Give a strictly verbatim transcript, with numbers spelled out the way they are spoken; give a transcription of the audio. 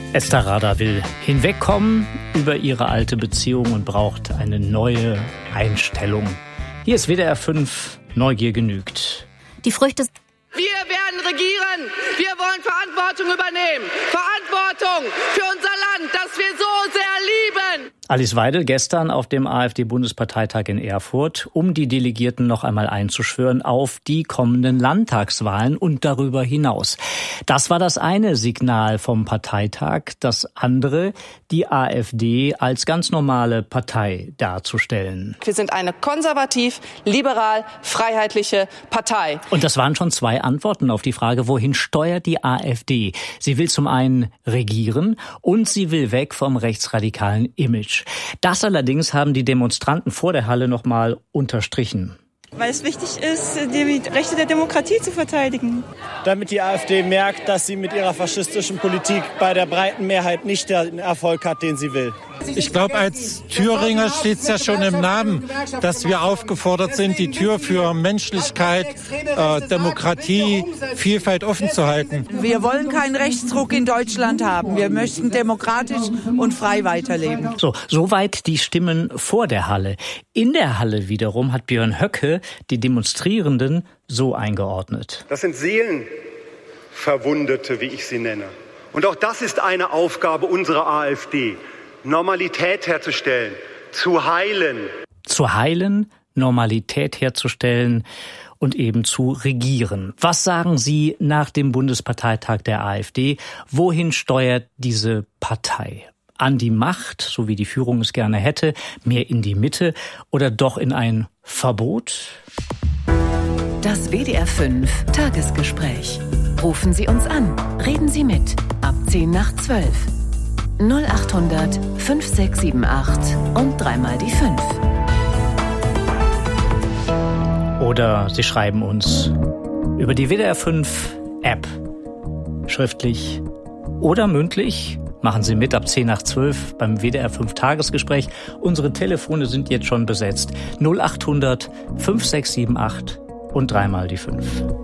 Esther Rader will hinwegkommen über ihre alte Beziehung und braucht eine neue Einstellung. Hier ist W D R fünf, Neugier genügt. Die Früchte... Wir werden regieren. Wir wollen Verantwortung übernehmen. Verantwortung für unser Land, das wir so sehr lieben. Alice Weidel gestern auf dem AfD-Bundesparteitag in Erfurt, um die Delegierten noch einmal einzuschwören auf die kommenden Landtagswahlen und darüber hinaus. Das war das eine Signal vom Parteitag. Das andere, die AfD als ganz normale Partei darzustellen. Wir sind eine konservativ, liberal, freiheitliche Partei. Und das waren schon zwei Antworten auf die Frage, wohin steuert die AfD? Sie will zum einen regieren und sie will weg vom rechtsradikalen Image. Das allerdings haben die Demonstranten vor der Halle noch mal unterstrichen. Weil es wichtig ist, die Rechte der Demokratie zu verteidigen. Damit die AfD merkt, dass sie mit ihrer faschistischen Politik bei der breiten Mehrheit nicht den Erfolg hat, den sie will. Ich glaube, als Thüringer steht es ja schon im Namen, dass wir aufgefordert sind, die Tür für Menschlichkeit, äh, Demokratie, Vielfalt offen zu halten. Wir wollen keinen Rechtsruck in Deutschland haben. Wir möchten demokratisch und frei weiterleben. So, soweit die Stimmen vor der Halle. In der Halle wiederum hat Björn Höcke die Demonstrierenden so eingeordnet. Das sind Seelenverwundete, wie ich sie nenne. Und auch das ist eine Aufgabe unserer AfD. Normalität herzustellen, zu heilen. Zu heilen, Normalität herzustellen und eben zu regieren. Was sagen Sie nach dem Bundesparteitag der AfD? Wohin steuert diese Partei? An die Macht, so wie die Führung es gerne hätte, mehr in die Mitte oder doch in ein Verbot? Das W D R fünf Tagesgespräch. Rufen Sie uns an, reden Sie mit, ab zehn nach zwölf. null acht hundert fünf sechs sieben acht und dreimal die fünf. Oder Sie schreiben uns über die W D R fünf App. Schriftlich oder mündlich. Machen Sie mit ab zehn nach zwölf beim W D R fünf Tagesgespräch. Unsere Telefone sind jetzt schon besetzt. null acht hundert fünf sechs sieben acht und dreimal die fünf.